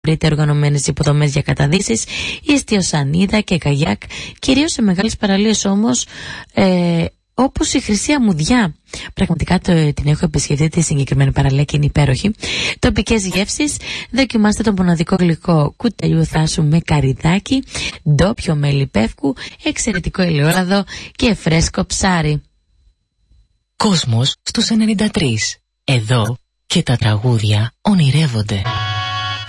βρείτε οργανωμένες υποδομές για καταδύσεις, ιστιοσανίδα και καγιάκ, κυρίως σε μεγάλες παραλίες όμως, όπως η Χρυσή Αμμουδιά. Πραγματικά την έχω επισκεφτεί τη συγκεκριμένη παραλία και είναι υπέροχη. Τοπικές γεύσεις, δοκιμάστε το μοναδικό γλυκό κουταλιού θάσου με καρυδάκι, ντόπιο μέλι πεύκου, εξαιρετικό ελαιόλαδο και φρέσκο ψάρι. Κόσμος στους 93. Εδώ και τα τραγούδια ονειρεύονται.